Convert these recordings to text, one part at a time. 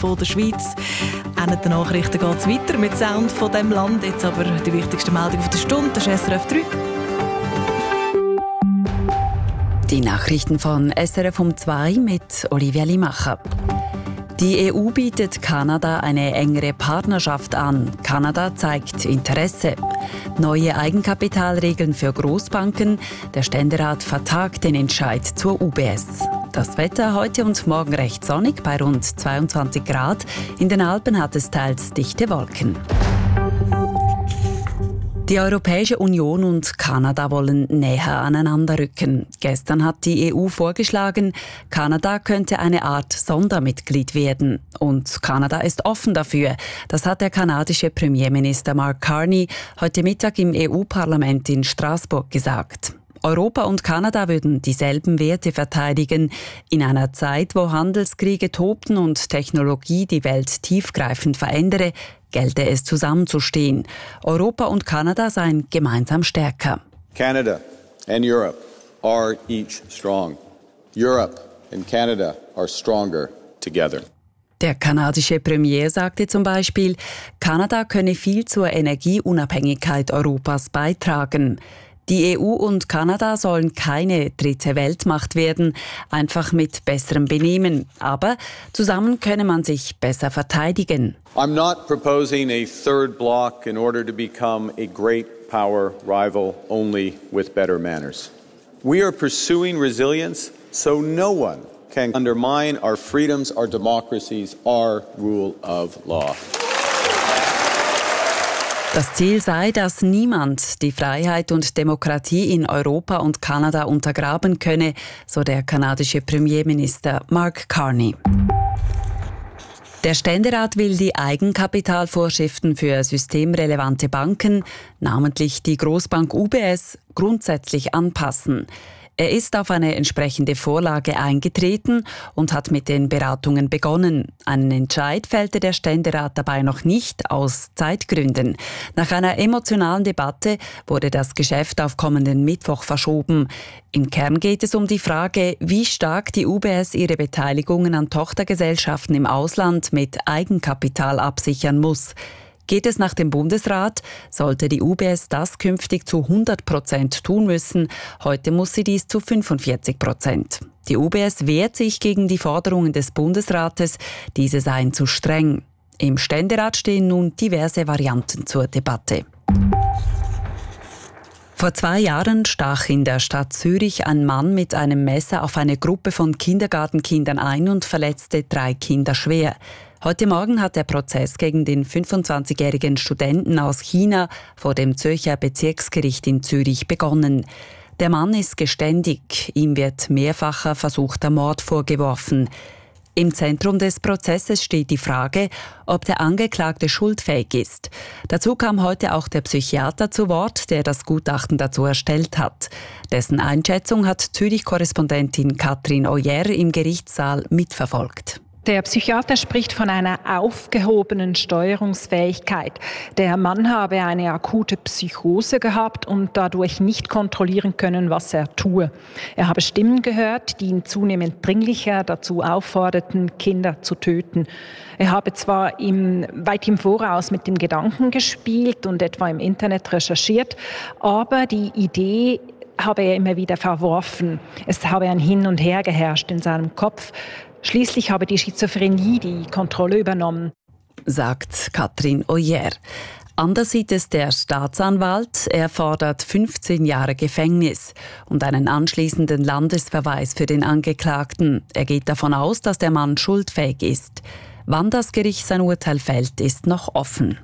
von der Schweiz. Nach den Nachrichten geht es weiter mit Sound von diesem Land. Jetzt aber die wichtigste Meldung der Stunde, das ist SRF 3. Die Nachrichten von SRF um 2 mit Olivia Limacher. Die EU bietet Kanada eine engere Partnerschaft an. Kanada zeigt Interesse. Neue Eigenkapitalregeln für Großbanken. Der Ständerat vertagt den Entscheid zur UBS. Das Wetter heute und morgen recht sonnig bei rund 22 Grad. In den Alpen hat es teils dichte Wolken. Die Europäische Union und Kanada wollen näher aneinander rücken. Gestern hat die EU vorgeschlagen, Kanada könnte eine Art Sondermitglied werden. Und Kanada ist offen dafür. Das hat der kanadische Premierminister Mark Carney heute Mittag im EU-Parlament in Straßburg gesagt. Europa und Kanada würden dieselben Werte verteidigen. In einer Zeit, wo Handelskriege tobten und Technologie die Welt tiefgreifend verändere, gelte es zusammenzustehen. Europa und Kanada seien gemeinsam stärker. Canada and Europe are each strong. Europe and Canada are stronger together. Der kanadische Premier sagte zum Beispiel, Kanada könne viel zur Energieunabhängigkeit Europas beitragen. Die EU und Kanada sollen keine dritte Weltmacht werden, einfach mit besserem Benehmen. Aber zusammen könne man sich besser verteidigen. I'm not proposing a third bloc in order to become a great power rival only with better manners. We are pursuing resilience so no one can undermine our freedoms, our democracies, our rule of law. Das Ziel sei, dass niemand die Freiheit und Demokratie in Europa und Kanada untergraben könne, so der kanadische Premierminister Mark Carney. Der Ständerat will die Eigenkapitalvorschriften für systemrelevante Banken, namentlich die Großbank UBS, grundsätzlich anpassen. Er ist auf eine entsprechende Vorlage eingetreten und hat mit den Beratungen begonnen. Einen Entscheid fällte der Ständerat dabei noch nicht, aus Zeitgründen. Nach einer emotionalen Debatte wurde das Geschäft auf kommenden Mittwoch verschoben. Im Kern geht es um die Frage, wie stark die UBS ihre Beteiligungen an Tochtergesellschaften im Ausland mit Eigenkapital absichern muss. Geht es nach dem Bundesrat, sollte die UBS das künftig zu 100% tun müssen. Heute muss sie dies zu 45%. Die UBS wehrt sich gegen die Forderungen des Bundesrates, diese seien zu streng. Im Ständerat stehen nun diverse Varianten zur Debatte. Vor 2 Jahren stach in der Stadt Zürich ein Mann mit einem Messer auf eine Gruppe von Kindergartenkindern ein und verletzte 3 Kinder schwer. Heute Morgen hat der Prozess gegen den 25-jährigen Studenten aus China vor dem Zürcher Bezirksgericht in Zürich begonnen. Der Mann ist geständig, ihm wird mehrfacher versuchter Mord vorgeworfen. Im Zentrum des Prozesses steht die Frage, ob der Angeklagte schuldfähig ist. Dazu kam heute auch der Psychiater zu Wort, der das Gutachten dazu erstellt hat. Dessen Einschätzung hat Zürich-Korrespondentin Katrin Oyer im Gerichtssaal mitverfolgt. Der Psychiater spricht von einer aufgehobenen Steuerungsfähigkeit. Der Mann habe eine akute Psychose gehabt und dadurch nicht kontrollieren können, was er tue. Er habe Stimmen gehört, die ihn zunehmend dringlicher dazu aufforderten, Kinder zu töten. Er habe zwar weit im Voraus mit dem Gedanken gespielt und etwa im Internet recherchiert, aber die Idee habe er immer wieder verworfen. Es habe ein Hin und Her geherrscht in seinem Kopf. Schließlich habe die Schizophrenie die Kontrolle übernommen, sagt Katrin Oyer. Anders sieht es der Staatsanwalt. Er fordert 15 Jahre Gefängnis und einen anschließenden Landesverweis für den Angeklagten. Er geht davon aus, dass der Mann schuldfähig ist. Wann das Gericht sein Urteil fällt, ist noch offen.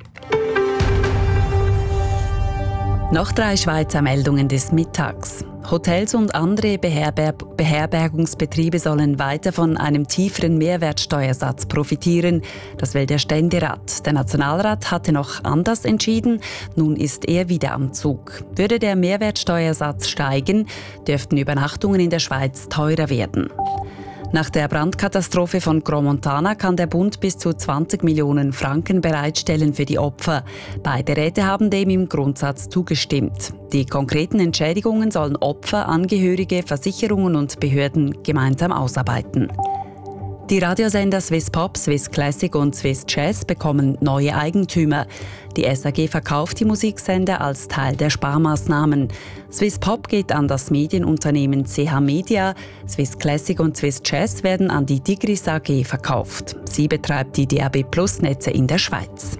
Noch 3 Schweizer Meldungen des Mittags. Hotels und andere Beherbergungsbetriebe sollen weiter von einem tieferen Mehrwertsteuersatz profitieren. Das will der Ständerat. Der Nationalrat hatte noch anders entschieden. Nun ist er wieder am Zug. Würde der Mehrwertsteuersatz steigen, dürften Übernachtungen in der Schweiz teurer werden. Nach der Brandkatastrophe von Gromontana kann der Bund bis zu 20 Millionen Franken bereitstellen für die Opfer. Beide Räte haben dem im Grundsatz zugestimmt. Die konkreten Entschädigungen sollen Opfer, Angehörige, Versicherungen und Behörden gemeinsam ausarbeiten. Die Radiosender Swiss Pop, Swiss Classic und Swiss Jazz bekommen neue Eigentümer. Die SAG verkauft die Musiksender als Teil der Sparmaßnahmen. Swiss Pop geht an das Medienunternehmen CH Media, Swiss Classic und Swiss Jazz werden an die Tigris AG verkauft. Sie betreibt die DAB+-Netze in der Schweiz.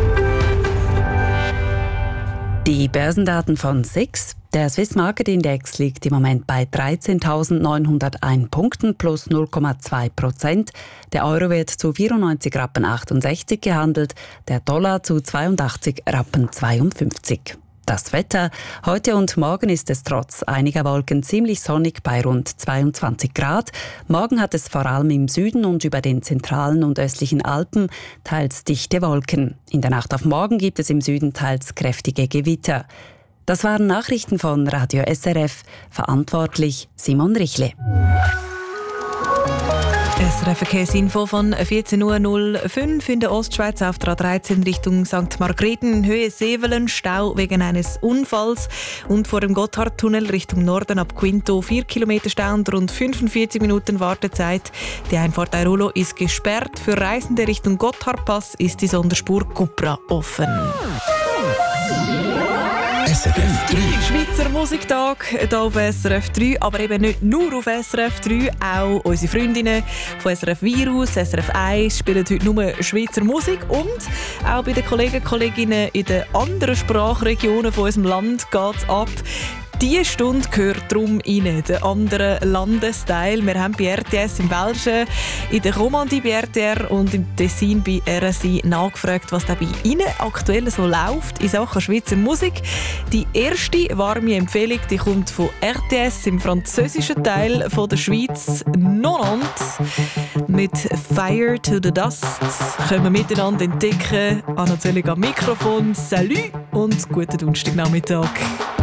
Die Börsendaten von SIX. Der Swiss Market Index liegt im Moment bei 13.901 Punkten plus 0,2%. Der Euro wird zu 94,68 Rappen gehandelt, der Dollar zu 82,52 Rappen. Das Wetter. Heute und morgen ist es trotz einiger Wolken ziemlich sonnig bei rund 22 Grad. Morgen hat es vor allem im Süden und über den zentralen und östlichen Alpen teils dichte Wolken. In der Nacht auf morgen gibt es im Süden teils kräftige Gewitter. Das waren Nachrichten von Radio SRF. Verantwortlich Simon Richle. SRF-Verkehrsinfo von 14.05 Uhr in der Ostschweiz auf der A13 Richtung St. Margrethen in Höhe Sevelen, Stau wegen eines Unfalls. Und vor dem Gotthardtunnel Richtung Norden ab Quinto 4 Kilometer Stau und rund 45 Minuten Wartezeit. Die Einfahrt Airolo ist gesperrt. Für Reisende Richtung Gotthardpass ist die Sonderspur Cupra offen. SRF 3. Schweizer Musiktag hier auf SRF 3, aber eben nicht nur auf SRF 3, auch unsere Freundinnen von SRF Virus, SRF 1 spielen heute nur Schweizer Musik und auch bei den Kollegen und Kolleginnen in den anderen Sprachregionen von unserem Land geht es ab. Diese Stunde gehört darum rein, den anderen Landesteil. Wir haben bei RTS im Belgischen, in der Romandie bei RTR und im Tessin bei RSI nachgefragt, was da bei Ihnen aktuell so läuft in Sachen Schweizer Musik. Die erste warme Empfehlung die kommt von RTS im französischen Teil von der Schweiz, 90. Mit Fire to the Dust können wir miteinander entdecken. Anna Zöllig am Mikrofon. Salut und guten Donnerstagnachmittag.